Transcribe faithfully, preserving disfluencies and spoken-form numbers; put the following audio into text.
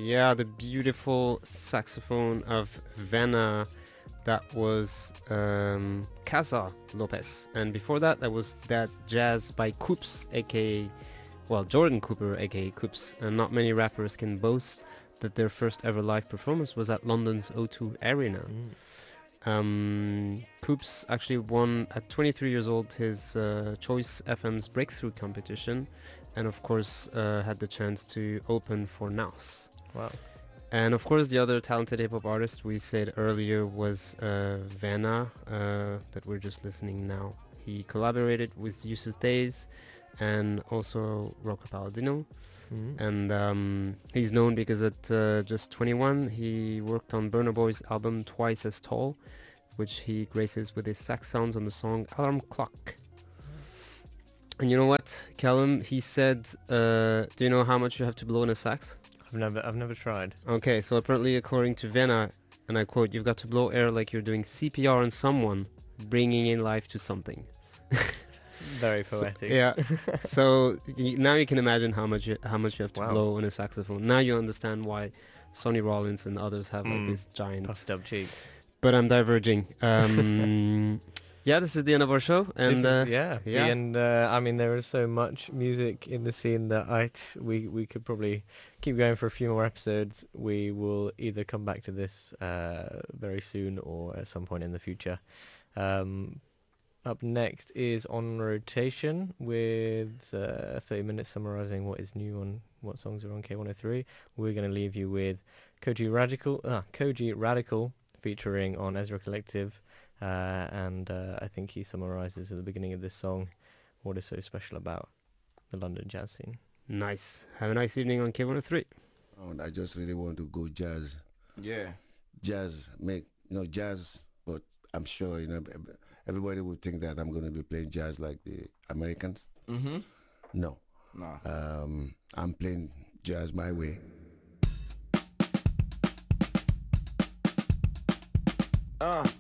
Yeah, the beautiful saxophone of Vanna. That was um, Casa Lopez. And before that, that was that jazz by Coops, aka, well, Jordan Cooper, aka Coops. And not many rappers can boast that their first ever live performance was at London's O two Arena. Mm. Um, Coops actually won at twenty-three years old his uh, Choice F M's Breakthrough competition, and of course uh, had the chance to open for Nas. Wow. And of course the other talented hip-hop artist we said earlier was uh, Vanna, uh, that we're just listening now. He collaborated with Yusuf Days and also Rocco Palladino. Mm. And um, he's known because at uh, just twenty-one he worked on Burna Boy's album Twice as Tall, which he graces with his sax sounds on the song Alarm Clock. And you know what, Callum, he said, uh, do you know how much you have to blow in a sax? I've never, I've never tried. Okay, so apparently according to Vanna, and I quote, you've got to blow air like you're doing C P R on someone, bringing in life to something. Very So, poetic. yeah. So y- now you can imagine how much you, how much you have to Wow. blow on a saxophone. Now you understand why Sonny Rollins and others have like Mm. these giant. Puffed up cheek. But I'm diverging. Um, yeah, this is the end of our show, and This uh, is, yeah, yeah. The end. Uh, I mean, there is so much music in the scene that I t- we we could probably keep going for a few more episodes. We will either come back to this uh, very soon or at some point in the future. Um, up next is On Rotation with uh, thirty minutes summarising what is new on what songs are on K one oh three. We're going to leave you with Koji Radical, ah, Koji Radical featuring on Ezra Collective. Uh, and uh, I think he summarises at the beginning of this song what is so special about the London jazz scene. Nice. Have a nice evening on K one oh three. Oh, I just really want to go jazz. Yeah. Jazz, make, you know, jazz, but I'm sure, you know, ev- everybody would think that I'm going to be playing jazz like the Americans. Mm-hmm. No. Nah. Um, I'm playing jazz my way. Uh.